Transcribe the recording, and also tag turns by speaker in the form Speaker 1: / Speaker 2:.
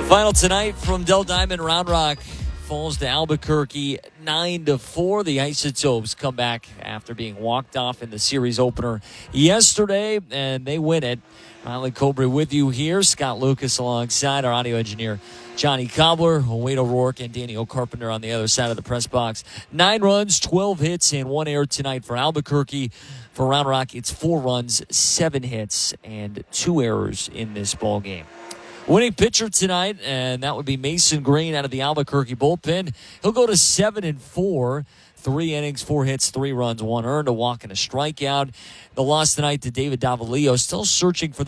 Speaker 1: Final tonight from Dell Diamond. Round Rock falls to Albuquerque 9-4. The Isotopes come back after being walked off in the series opener yesterday, and they win it. Riley Cobre with you here. Scott Lucas alongside our audio engineer, Johnny Cobbler, Wade O'Rourke, and Daniel Carpenter on the other side of the press box. 9 runs, 12 hits, and 1 error tonight for Albuquerque. For Round Rock, it's 4 runs, 7 hits, and 2 errors in this ball game. Winning pitcher tonight, and that would be Mason Green out of the Albuquerque bullpen. He'll go to 7-4. 3 innings, 4 hits, 3 runs, 1 earned, a walk and a strikeout. The loss tonight to David Davalillo, still searching for